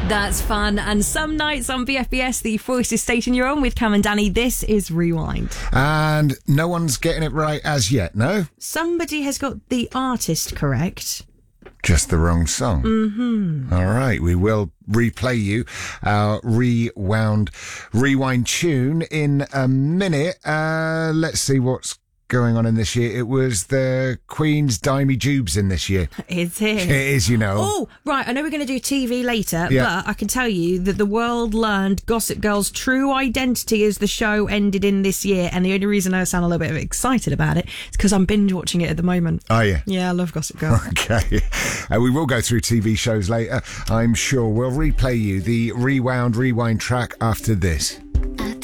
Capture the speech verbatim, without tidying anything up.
That's fun. And some nights on B F B S, the Voices station you're on with Cam and Danny, this is Rewind. And no one's getting it right as yet, no? Somebody has got the artist correct. Just the wrong song. Mm-hmm. All right, we will replay you our rewound, rewind tune in a minute. Uh, let's see what's going on in this year. It was the Queen's Dimey Jubes in this year. It's here. It is, you know. Oh, right. I know we're going to do T V later, Yeah. but I can tell you that the world learned Gossip Girl's true identity as the show ended in this year. And the only reason I sound a little bit excited about it is because I'm binge watching it at the moment. Are you? Yeah, I love Gossip Girl. Okay. Uh, we will go through T V shows later, I'm sure. We'll replay you the Rewound Rewind track after this.